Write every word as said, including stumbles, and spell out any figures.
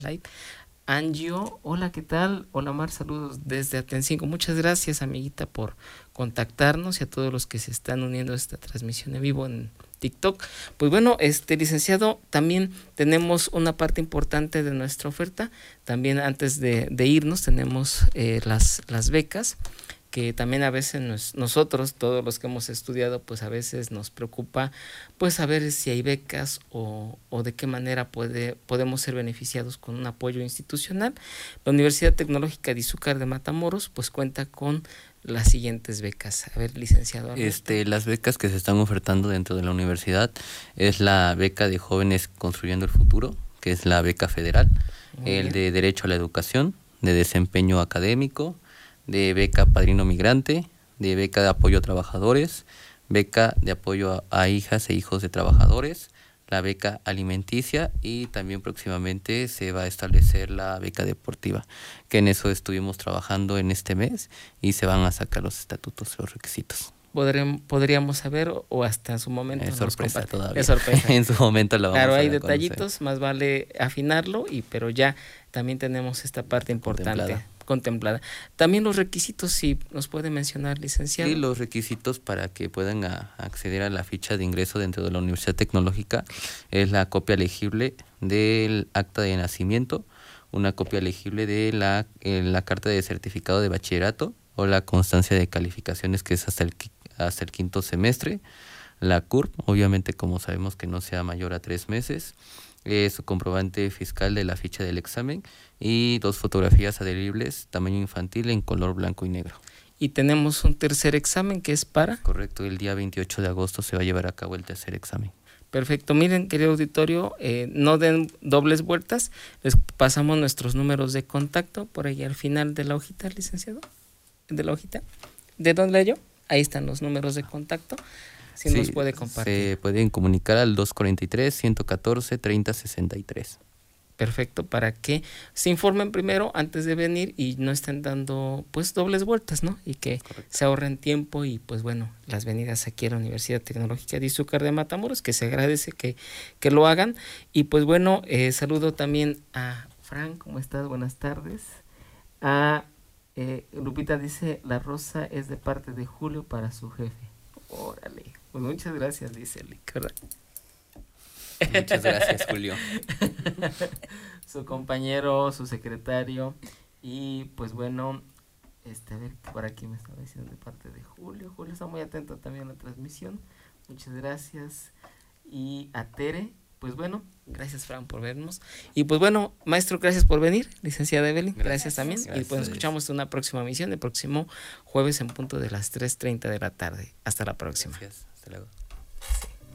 Live. Angio, hola, ¿qué tal? Hola Mar, saludos desde Atencinco. Muchas gracias, amiguita, por contactarnos y a todos los que se están uniendo a esta transmisión en vivo en TikTok. Pues bueno, este licenciado, también tenemos una parte importante de nuestra oferta. También antes de, de irnos tenemos eh, las, las becas, que también a veces nos, nosotros, todos los que hemos estudiado, pues a veces nos preocupa pues saber si hay becas o, o de qué manera puede, podemos ser beneficiados con un apoyo institucional. La Universidad Tecnológica de Izúcar de Matamoros pues cuenta con las siguientes becas. A ver, licenciado Alberto. Este, las becas que se están ofertando dentro de la universidad es la beca de Jóvenes Construyendo el Futuro, que es la beca federal, Muy el bien. de Derecho a la Educación, de Desempeño Académico, de beca Padrino Migrante, de beca de apoyo a trabajadores, beca de apoyo a, a hijas e hijos de trabajadores, la beca alimenticia y también próximamente se va a establecer la beca deportiva, que en eso estuvimos trabajando en este mes y se van a sacar los estatutos, los requisitos. Podríamos saber o hasta en su momento es sorpresa todavía. Es sorpresa. En su momento lo vamos claro, a hay conocer. detallitos, más vale afinarlo, y pero ya también tenemos esta parte importante contemplada. contemplada. También los requisitos, si nos puede mencionar, licenciado. Sí, los requisitos para que puedan a, acceder a la ficha de ingreso dentro de la Universidad Tecnológica es la copia legible del acta de nacimiento, una copia legible de la, eh, la carta de certificado de bachillerato o la constancia de calificaciones, que es hasta el hasta el quinto semestre, la C U R P, obviamente como sabemos que no sea mayor a tres meses, eh, su comprobante fiscal de la ficha del examen y dos fotografías adheribles tamaño infantil en color blanco y negro. Y tenemos un tercer examen que es para... Correcto, el día veintiocho de agosto se va a llevar a cabo el tercer examen. Perfecto, miren, querido auditorio, eh, no den dobles vueltas, les pasamos nuestros números de contacto por ahí al final de la hojita, licenciado, de la hojita, ¿de dónde leyó? Ahí están los números de contacto, si sí, nos puede compartir. Se pueden comunicar al dos cuarenta y tres, ciento catorce, treinta sesenta y tres. Perfecto, para que se informen primero antes de venir y no estén dando pues dobles vueltas, ¿no? Y que Correcto. se ahorren tiempo y pues bueno, las venidas aquí a la Universidad Tecnológica de Izúcar de Matamoros, que se agradece que, que lo hagan. Y pues bueno, eh, saludo también a Fran, ¿cómo estás? Buenas tardes. A Eh, Lupita dice, la rosa es de parte de Julio para su jefe. Órale, pues muchas gracias, dice Lick, ¿verdad? Muchas gracias, Julio. Su compañero, su secretario. Y pues bueno, este, a ver, por aquí me estaba diciendo de parte de Julio. Julio está muy atento también a la transmisión. Muchas gracias. Y a Tere, pues bueno, gracias Fran por vernos. Y pues bueno, maestro, gracias por venir, licenciada Evelyn, gracias, gracias también. Gracias. Y pues nos escuchamos en una próxima emisión, el próximo jueves en punto de las tres treinta de la tarde. Hasta la próxima. Gracias, hasta luego.